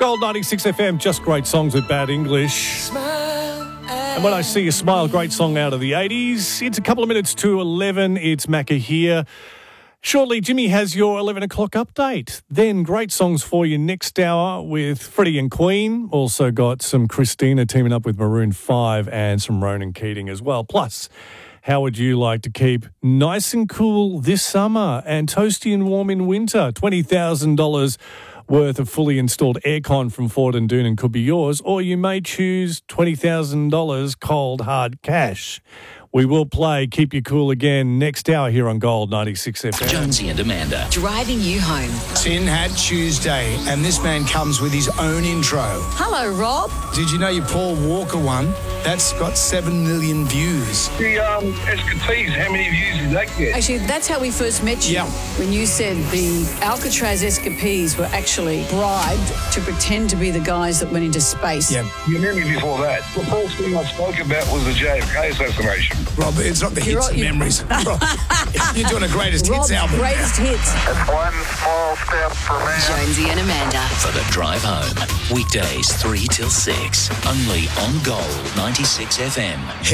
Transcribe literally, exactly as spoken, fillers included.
Gold ninety-six F M, just great songs with bad English. And when I see a smile, great song out of the eighties. It's a couple of minutes to eleven. It's Macca here. Shortly, Jimmy has your eleven o'clock update. Then great songs for you next hour with Freddie and Queen. Also got some Christina teaming up with Maroon five and some Ronan Keating as well. Plus, how would you like to keep nice and cool this summer and toasty and warm in winter? twenty thousand dollars worth of fully installed aircon from Ford and Doonan could be yours, or you may choose twenty thousand dollars cold hard cash. We will play Keep You Cool again next hour here on Gold ninety-six F M. Jonesy and Amanda. Driving you home. Tin Hat Tuesday, and this man comes with his own intro. Hello, Rob. Did you know your Paul Walker one? That's got seven million views. The um, Escapees, how many views did that get? Actually, that's how we first met you. Yeah. When you said the Alcatraz Escapees were actually bribed to pretend to be the guys that went into space. Yeah. You remember before that? The first thing I spoke about was the J F K assassination. Rob, it's not the You're hits right, and you- memories. Rob, you're doing a greatest Rob's hits album. greatest hits. That's one small step for man. Jonesy and Amanda. For the drive home. Weekdays three till six. Only on Gold ninety-six F M.